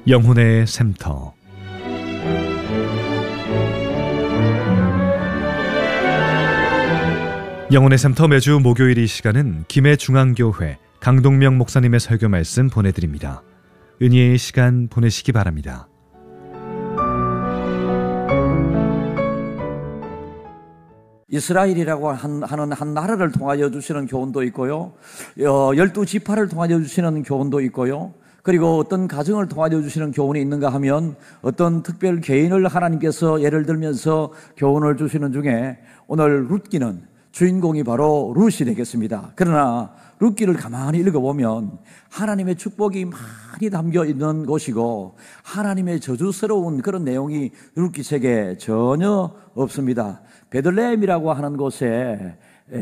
영혼의 샘터. 영혼의 샘터 매주 목요일 이 시간은 김해중앙교회 강동명 목사님의 설교 말씀 보내드립니다. 은혜의 시간 보내시기 바랍니다. 이스라엘이라고 하는 한 나라를 통하여 주시는 교훈도 있고요. 12지파를 통하여 주시는 교훈도 있고요. 그리고 어떤 가정을 통하여 주시는 교훈이 있는가 하면 어떤 특별 개인을 하나님께서 예를 들면서 교훈을 주시는 중에 오늘 룻기는 주인공이 바로 룻이 되겠습니다. 그러나 룻기를 가만히 읽어보면 하나님의 축복이 많이 담겨 있는 곳이고 하나님의 저주스러운 그런 내용이 룻기 책에 전혀 없습니다. 베들레헴이라고 하는 곳에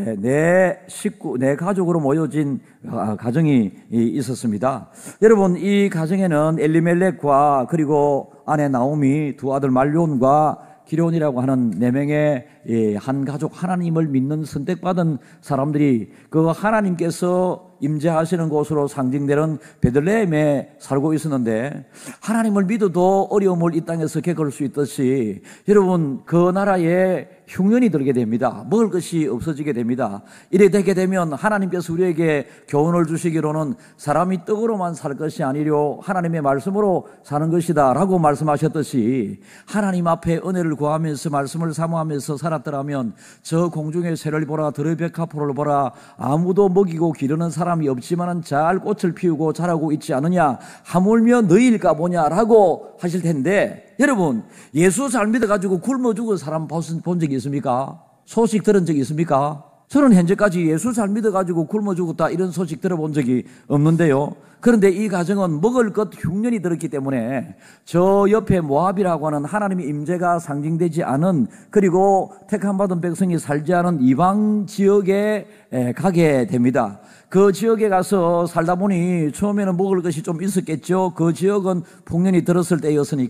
내 가족으로 모여진 가정이 있었습니다. 여러분, 이 가정에는 엘리멜렉과 그리고 아내 나오미, 두 아들 말론과 기럝이라고 하는 4명의 한 가족, 하나님을 믿는 선택받은 사람들이 그 하나님께서 임재하시는 곳으로 상징되는 베들레헴에 살고 있었는데, 하나님을 믿어도 어려움을 이 땅에서 겪을 수 있듯이 여러분, 그 나라에 흉년이 들게 됩니다. 먹을 것이 없어지게 됩니다. 이래 되게 되면 하나님께서 우리에게 교훈을 주시기로는 사람이 떡으로만 살 것이 아니려 하나님의 말씀으로 사는 것이다 라고 말씀하셨듯이, 하나님 앞에 은혜를 구하면서 말씀을 사모하면서 살았더라면 저 공중의 새를 보라, 들의 백합호를 보라, 아무도 먹이고 기르는 사람이 없지만은 잘 꽃을 피우고 자라고 있지 않느냐, 하물며 너희일까 보냐라고 하실 텐데, 여러분, 예수 잘 믿어가지고 굶어 죽은 사람 본 적이 있습니까? 소식 들은 적이 있습니까? 저는 현재까지 예수 잘 믿어가지고 굶어 죽었다 이런 소식 들어본 적이 없는데요. 그런데 이 가정은 먹을 것 흉년이 들었기 때문에 저 옆에 모압이라고 하는 하나님의 임재가 상징되지 않은, 그리고 택함받은 백성이 살지 않은 이방 지역에 가게 됩니다. 그 지역에 가서 살다 보니 처음에는 먹을 것이 좀 있었겠죠. 그 지역은 풍년이 들었을 때였으니까